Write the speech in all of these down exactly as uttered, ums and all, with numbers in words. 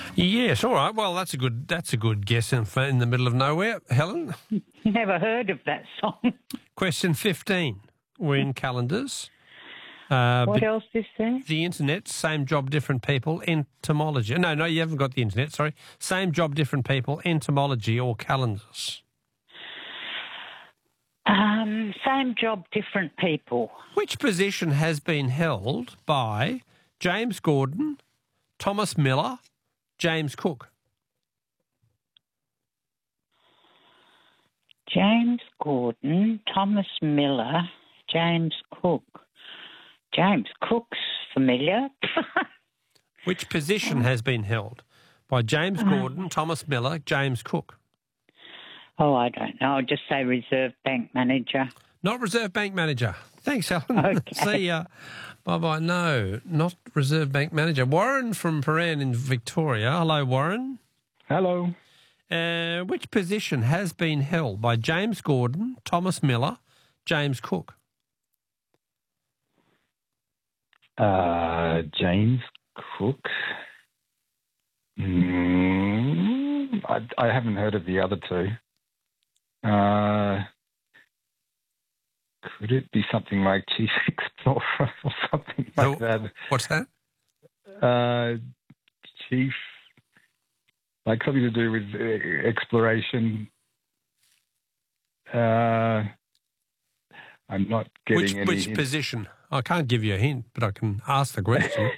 Yes, all right. Well, that's a good that's a good guess in, in the middle of nowhere. Helen? Never heard of that song. Question fifteen. We're in calendars. Uh, What be- else is there? The internet, same job, different people, entomology. No, no, you haven't got the internet, sorry. Same job, different people, entomology or calendars. Um, same job, different people. Which position has been held by James Gordon, Thomas Miller, James Cook? James Gordon, Thomas Miller, James Cook. James Cook's familiar. Which position has been held by James Gordon, Thomas Miller, James Cook? Oh, I don't know. I'll just say Reserve Bank manager. Not Reserve Bank manager. Thanks, Helen. Okay. See ya. Bye-bye. No, not Reserve Bank manager. Warren from Paran in Victoria. Hello, Warren. Hello. Uh, which position has been held by James Gordon, Thomas Miller, James Cook? Uh, James Cook. Mm, I, I haven't heard of the other two. Uh, could it be something like Chief Explorer or something like Oh, that? What's that? Uh, Chief, like something to do with uh, exploration. Uh, I'm not getting Which, any which hint. position? I can't give you a hint, but I can ask the question.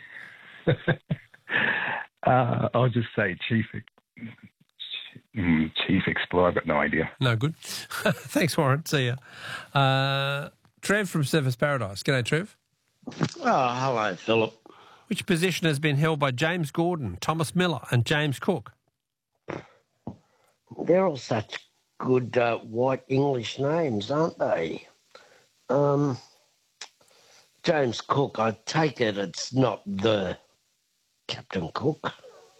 uh, I'll just say Chief mm, Chief Explorer, but no idea. No good. Thanks, Warren. See ya. Uh, Trev from Surfers Paradise. G'day, Trev. Oh, hello, Philip. Which position has been held by James Gordon, Thomas Miller and James Cook? They're all such good uh, white English names, aren't they? Um, James Cook, I take it it's not the Captain Cook?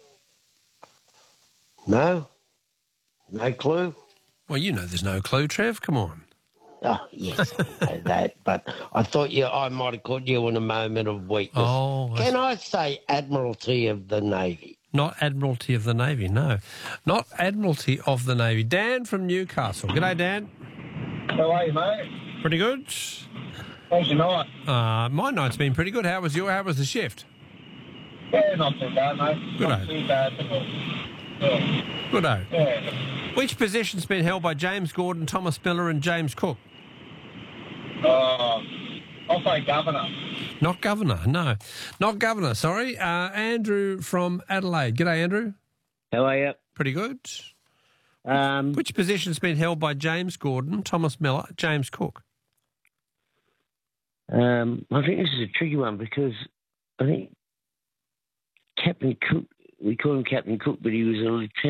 No? No clue? Well, you know there's no clue, Trev. Come on. Oh, yes, I know that, but I thought you, I might have caught you in a moment of weakness. Oh, Can I say Admiralty of the Navy? Not Admiralty of the Navy, no. Not Admiralty of the Navy. Dan from Newcastle. G'day, Dan. How are you, mate? Pretty good. How's your night? Uh, my night's been pretty good. How was your? How was the shift? Yeah, not too bad, mate. Good Not on. too bad at all. Yeah. Good-o. Yeah. Which position's been held by James Gordon, Thomas Miller and James Cook? Uh, I'll say governor. Not governor, no. Not governor, sorry. Uh, Andrew from Adelaide. G'day, Andrew. How are you? Pretty good. Um, Which position's been held by James Gordon, Thomas Miller, James Cook? um, I think this is a tricky one because I think Captain Cook, we call him Captain Cook, but he was a lieutenant.